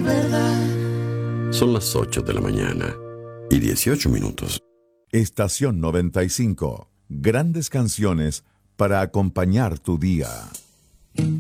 verdad. Son las 8 de la mañana y 18 minutos. Estación 95. Grandes canciones para acompañar tu día.